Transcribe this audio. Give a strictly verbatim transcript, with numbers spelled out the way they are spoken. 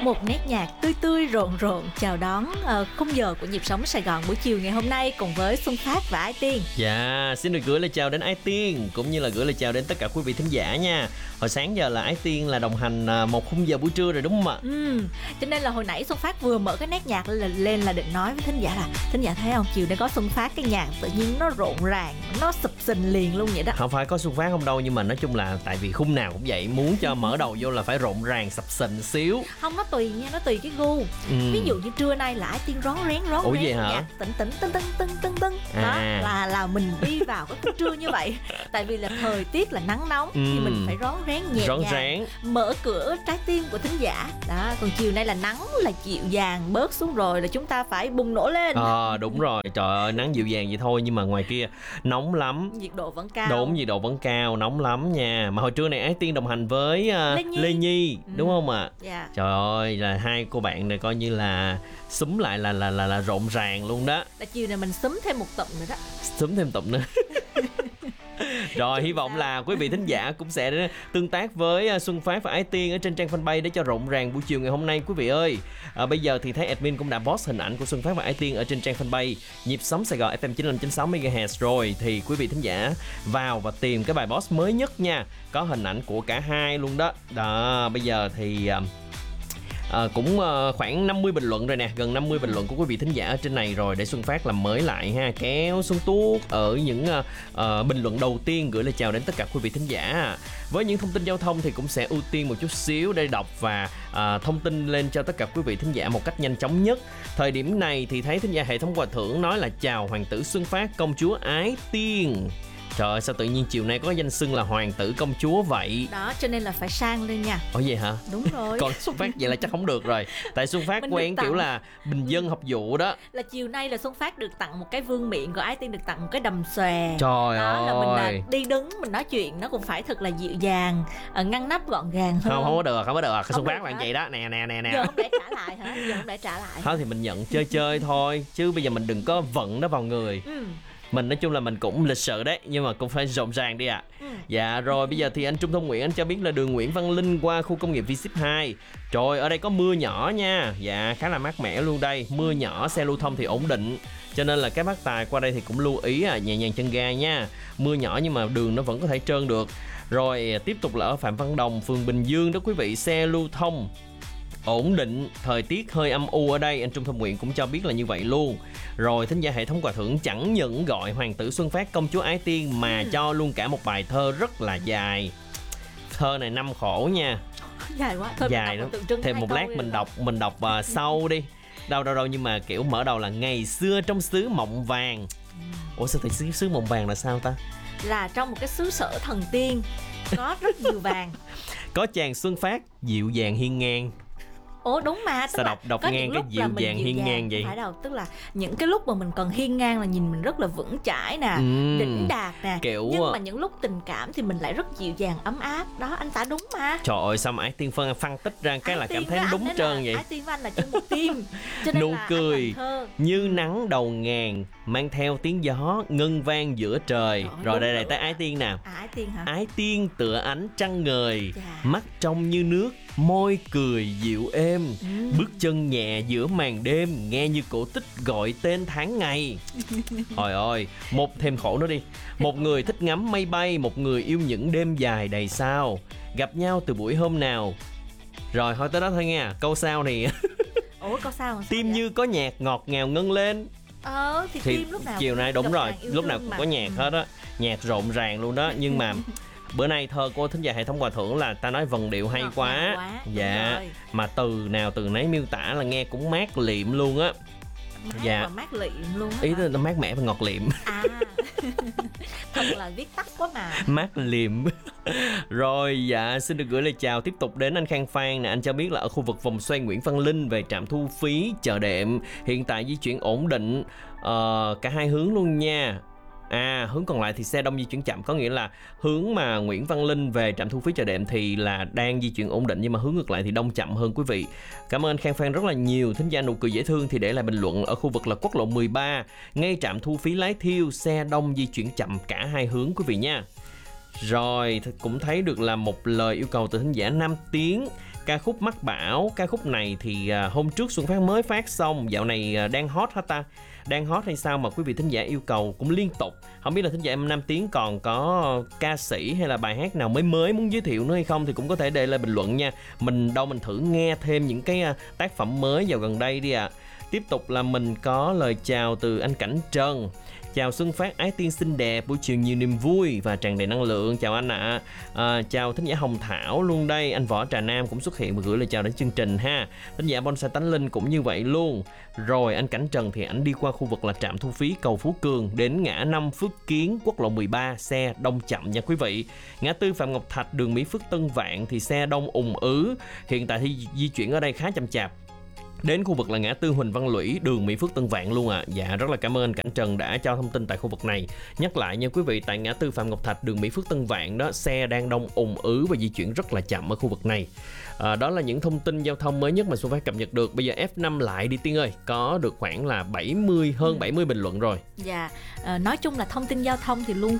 Một nét nhạc tươi tươi rộn rộn chào đón uh, khung giờ của Nhịp Sống Sài Gòn buổi chiều ngày hôm nay cùng với Xuân Phát và Ái Tiên. Dạ, xin được gửi lời chào đến Ái Tiên cũng như là gửi lời chào đến tất cả quý vị thính giả nha. Hồi sáng giờ là Ái Tiên là đồng hành một khung giờ buổi trưa rồi đúng không ạ? Ừ, cho nên là hồi nãy Xuân Phát vừa mở cái nét nhạc lên là định nói với thính giả là thính giả thấy không, chiều nay có Xuân Phát cái nhạc tự nhiên nó rộn ràng, nó sụp sình liền luôn vậy đó. Không phải có Xuân Phát không đâu, nhưng mà nói chung là tại vì khung nào cũng vậy, muốn cho mở đầu vô là phải rộn ràng sập sình xíu. Không, nó tùy nha, nó tùy cái gu. Ừ. Ví dụ như trưa nay là Ái Tiên rón rén rón Ủa rén vậy hả? nhạc tĩnh tĩnh tưng tưng tưng tưng tưng đó À. là là mình đi vào cái khung trưa như vậy. Tại vì là thời tiết là nắng nóng ừ. thì mình phải rón rén nhẹ rón nhàng rén. mở cửa trái tim của thính giả đó. Còn chiều nay là nắng là dịu dàng bớt xuống rồi, là chúng ta phải bùng nổ lên. Ờ à, đúng rồi, trời ơi nắng dịu dàng vậy thôi nhưng mà ngoài kia nóng lắm, nhiệt độ vẫn cao. Đúng, nhiệt độ vẫn cao, nóng lắm nha. Mà hồi trưa này Ái Tiên đồng hành với uh, Lê Nhi, Lê Nhi ừ. đúng không ạ? À? Yeah. Trời ơi, là hai cô bạn này coi như là xúm lại là là là là rộn ràng luôn đó. Là chiều này mình xúm thêm một tụm nữa đó. Xúm thêm tụm nữa. Rồi hy vọng là quý vị thính giả cũng sẽ tương tác với Xuân Phát và Ái Tiên ở trên trang fanpage để cho rộn ràng buổi chiều ngày hôm nay quý vị ơi. À, bây giờ thì thấy admin cũng đã post hình ảnh của Xuân Phát và Ái Tiên ở trên trang fanpage Nhịp Sống Sài Gòn ép em chín mươi lăm chấm sáu mê ga héc rồi, thì quý vị thính giả vào và tìm cái bài post mới nhất nha, có hình ảnh của cả hai luôn đó. Đó, bây giờ thì À, cũng uh, khoảng năm mươi bình luận rồi nè, gần năm mươi bình luận của quý vị thính giả ở trên này rồi, để Xuân Phát làm mới lại ha, kéo Xuân Tuốt ở những uh, uh, bình luận đầu tiên gửi lời chào đến tất cả quý vị thính giả. Với những thông tin giao thông thì cũng sẽ ưu tiên một chút xíu để đọc và uh, thông tin lên cho tất cả quý vị thính giả một cách nhanh chóng nhất. Thời điểm này thì thấy thính giả hệ thống quà thưởng nói là chào hoàng tử Xuân Phát, công chúa Ái Tiên. Trời ơi, sao tự nhiên chiều nay có danh xưng là hoàng tử công chúa vậy? Đó, cho nên là phải sang lên nha. Ủa vậy hả? Đúng rồi. Còn Xuân Phát vậy là chắc không được rồi. Tại Xuân Phát quen kiểu là bình dân học vụ đó. Là chiều nay là Xuân Phát được tặng một cái vương miện, còn Ái Tiên được tặng một cái đầm xòe. Trời đó, ơi. Là mình là đi đứng, mình nói chuyện nó cũng phải thật là dịu dàng, ngăn nắp gọn gàng hơn. Không, không có được, không có được. Cái Xuân Phát là hả? vậy đó, nè nè nè nè. Giờ không để trả lại hả? Giờ không để trả lại. Thôi thì mình nhận chơi chơi thôi, chứ bây giờ mình đừng có vận nó vào người. Ừ. Mình nói chung là mình cũng lịch sự đấy, nhưng mà cũng phải rộn ràng đi ạ. À. Ừ. Dạ rồi, bây giờ thì anh Trung Thông Nguyễn anh cho biết là đường Nguyễn Văn Linh qua khu công nghiệp V ship hai. Trời, ở đây có mưa nhỏ nha. Dạ, khá là mát mẻ luôn đây. Mưa nhỏ, xe lưu thông thì ổn định, cho nên là các bác tài qua đây thì cũng lưu ý à, nhẹ nhàng chân ga nha. Mưa nhỏ nhưng mà đường nó vẫn có thể trơn được. Rồi tiếp tục là ở Phạm Văn Đồng, phường Bình Dương đó quý vị, xe lưu thông ổn định, thời tiết hơi âm u ở đây, anh Trung Thông Nguyện cũng cho biết là như vậy luôn. Rồi thính giả hệ thống quà thưởng chẳng những gọi hoàng tử Xuân Phát, công chúa Ái Tiên mà ừ. cho luôn cả một bài thơ rất là dài. Thơ này năm khổ nha. Dài quá. Thôi dài lắm. Thêm một lát mình đọc mình đọc uh, sau đi. Đâu đâu đâu nhưng mà kiểu mở đầu là ngày xưa trong xứ mộng vàng. Ủa sao thì xứ, xứ mộng vàng là sao ta? Là trong một cái xứ sở thần tiên có rất nhiều vàng. Có chàng Xuân Phát dịu dàng hiên ngang. Ủa đúng mà, sao đọc đọc ngang cái dịu dàng hiên ngang vậy? Phải đâu, tức là những cái lúc mà mình cần hiên ngang là nhìn mình rất là vững chãi nè, ừ, đỉnh đạt nè, kiểu... nhưng mà những lúc tình cảm thì mình lại rất dịu dàng ấm áp. Đó, anh tả đúng mà. Trời ơi, sao mà Ái Tiên phân phân tích ra cái Ái là cảm thấy đúng trơn vậy? Ái Tiên với anh là chung một team. Cho nên nụ là cười như nắng đầu ngàn, mang theo tiếng gió ngân vang giữa trời. Trời, rồi đây này tới Ái Tiên nào. À, Ái Tiên hả? Ái Tiên tựa ánh trăng ngời, Chà. mắt trong như nước, môi cười dịu êm, ừ. bước chân nhẹ giữa màn đêm, nghe như cổ tích gọi tên tháng ngày. Trời ơi, một thêm khổ nữa đi. Một người thích ngắm mây bay, một người yêu những đêm dài đầy sao, gặp nhau từ buổi hôm nào. Rồi thôi tới đó thôi nha. Câu sau thì ủa câu sau tim vậy? Như có nhạc ngọt ngào ngân lên. Ờ thì, thì tim lúc nào chiều nay đúng rồi, lúc nào cũng mà. có nhạc ừ. hết á, nhạc rộn ràng luôn đó. Nhưng mà bữa nay thơ của thính giả hệ thống quà thưởng là ta nói vần điệu hay quá. quá. Dạ, mà từ nào từ nấy miêu tả là nghe cũng mát liệm luôn á. Mát dạ. mát liệm luôn á. Ý là mát mẻ và ngọt liệm. À. Thật là viết tắt quá mà. Mát liệm. Rồi dạ, xin được gửi lời chào tiếp tục đến anh Khang Phan nè. Anh cho biết là ở khu vực vòng xoay Nguyễn Văn Linh về trạm thu phí chợ đệm hiện tại di chuyển ổn định uh, cả hai hướng luôn nha. À, hướng còn lại thì xe đông di chuyển chậm, có nghĩa là hướng mà Nguyễn Văn Linh về trạm thu phí chợ đệm thì là đang di chuyển ổn định, nhưng mà hướng ngược lại thì đông chậm hơn quý vị. Cảm ơn anh Khang Phan rất là nhiều. Thính giả nụ cười dễ thương thì để lại bình luận ở khu vực là quốc lộ mười ba, ngay trạm thu phí Lái Thiêu, xe đông di chuyển chậm cả hai hướng quý vị nha. Rồi cũng thấy được là một lời yêu cầu từ thính giả Nam Tiến. ca khúc Mắc Bảo. Ca khúc này thì à, hôm trước Xuân Phát mới phát xong, dạo này à, đang hot hả ta? Đang hot hay sao mà quý vị thính giả yêu cầu cũng liên tục. Không biết là thính giả em Nam Tiến còn có ca sĩ hay là bài hát nào mới mới muốn giới thiệu nữa hay không thì cũng có thể để lại bình luận nha. Mình đâu mình thử nghe thêm những cái à, tác phẩm mới vào gần đây đi ạ. À. Tiếp tục là mình có lời chào từ anh Cảnh Trần. Chào Xuân Phát ái tiên xinh đẹp, buổi chiều nhiều niềm vui và tràn đầy năng lượng. Chào anh ạ. À. À, chào thính giả Hồng Thảo luôn đây. Anh Võ Trà Nam cũng xuất hiện và gửi lời chào đến chương trình ha. Thính giả Bonsai Tánh Linh cũng như vậy luôn. Rồi anh Cảnh Trần thì anh đi qua khu vực là trạm thu phí cầu Phú Cường đến ngã năm Phước Kiến, quốc lộ mười ba, xe đông chậm nha quý vị. Ngã tư Phạm Ngọc Thạch, đường Mỹ Phước Tân Vạn thì xe đông ùn ứ. Hiện tại thì di chuyển ở đây khá chậm chạp. Đến khu vực là ngã tư Huỳnh Văn Lũy, đường Mỹ Phước Tân Vạn luôn ạ. À. Dạ, rất là cảm ơn anh Cảnh Trần đã cho thông tin tại khu vực này. Nhắc lại nha quý vị, tại ngã tư Phạm Ngọc Thạch, đường Mỹ Phước Tân Vạn đó, xe đang đông ùn ứ và di chuyển rất là chậm ở khu vực này. À, đó là những thông tin giao thông mới nhất mà Xuân Phát cập nhật được. Bây giờ ép năm lại đi Tiên ơi, có được khoảng là bảy mươi, hơn bảy mươi bình luận rồi. Dạ, à, nói chung là thông tin giao thông thì luôn